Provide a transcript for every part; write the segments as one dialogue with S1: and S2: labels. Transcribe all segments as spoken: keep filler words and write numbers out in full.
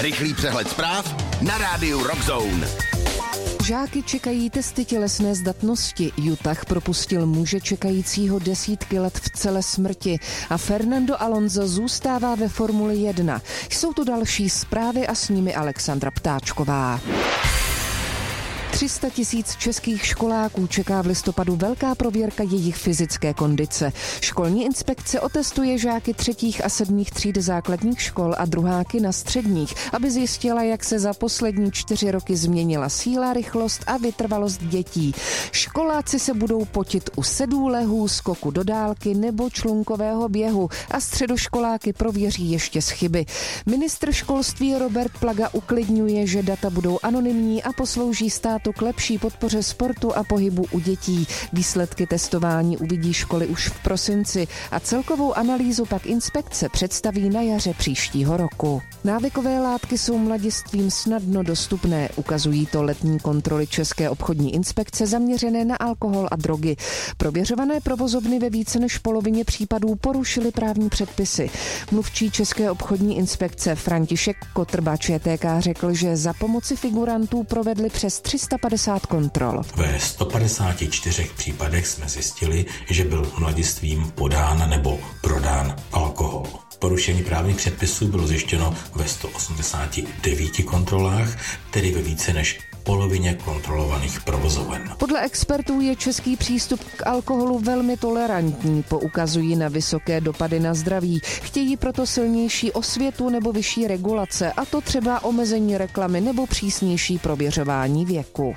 S1: Rychlý přehled zpráv na rádiu Rockzone.
S2: Žáky čekají testy tělesné zdatnosti. Utah propustil muže čekajícího desítky let v celé smrti a Fernando Alonso zůstává ve Formuli jedna. Jsou tu další zprávy a s nimi Alexandra Ptáčková. tři sta tisíc českých školáků čeká v listopadu velká prověrka jejich fyzické kondice. Školní inspekce otestuje žáky třetích a sedmých tříd základních škol a druháky na středních, aby zjistila, jak se za poslední čtyři roky změnila síla, rychlost a vytrvalost dětí. Školáci se budou potit u sedůlehů, skoku do dálky nebo člunkového běhu a středoškoláky prověří ještě z chyby. Ministr školství Robert Plaga uklidňuje, že data budou anonymní a poslouží státu k lepší podpoře sportu a pohybu u dětí. Výsledky testování uvidí školy už v prosinci a celkovou analýzu pak inspekce představí na jaře příštího roku. Návykové látky jsou mladistvím snadno dostupné, ukazují to letní kontroly České obchodní inspekce zaměřené na alkohol a drogy. Prověřované provozovny ve více než polovině případů porušily právní předpisy. Mluvčí České obchodní inspekce František Kotrba Č T K řekl, že za pomoci figurantů provedli přes tři sta padesát kontrol.
S3: Ve sto padesáti čtyřech případech jsme zjistili, že byl mladistvím podán nebo prodán alkohol. Porušení právních předpisů bylo zjištěno ve sto osmdesáti devíti kontrolách, tedy ve více než polovině kontrolovaných provozoven.
S2: Podle expertů je český přístup k alkoholu velmi tolerantní, poukazují na vysoké dopady na zdraví. Chtějí proto silnější osvětu nebo vyšší regulace, a to třeba omezení reklamy nebo přísnější prověřování věku.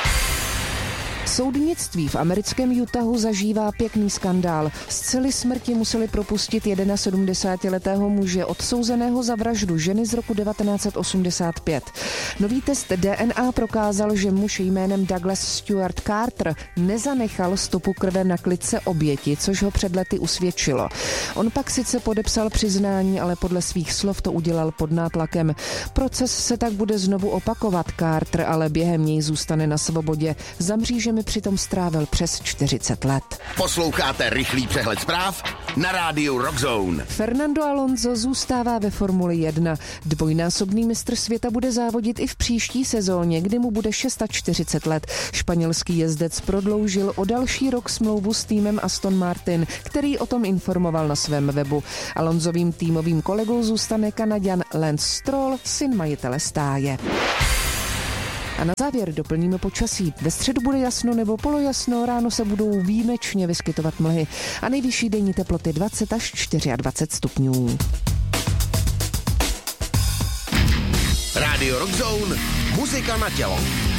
S2: Soudnictví v americkém Utahu zažívá pěkný skandál. Z cely smrti museli propustit sedmdesátijednoletého muže odsouzeného za vraždu ženy z roku devatenáct set osmdesát pět. Nový test D N A prokázal, že muž jménem Douglas Stuart Carter nezanechal stopu krve na klitce oběti, což ho před lety usvědčilo. On pak sice podepsal přiznání, ale podle svých slov to udělal pod nátlakem. Proces se tak bude znovu opakovat. Carter ale během něj zůstane na svobodě. Za mřížemi přitom strávil přes čtyřicet let.
S1: Posloucháte rychlý přehled zpráv na rádiu Rockzone.
S2: Fernando Alonso zůstává ve Formuli jedna. Dvojnásobný mistr světa bude závodit i v příští sezóně, kdy mu bude čtyřicet šest let. Španělský jezdec prodloužil o další rok smlouvu s týmem Aston Martin, který o tom informoval na svém webu. Alonsovým týmovým kolegou zůstane Kanaďan Lance Stroll, syn majitele stáje. A na závěr doplníme počasí. Ve středu bude jasno nebo polojasno, ráno se budou výjimečně vyskytovat mlhy a nejvyšší denní teploty dvacet až dvacet čtyři stupňů.
S1: Rádio Rockzone, muzika na tělo.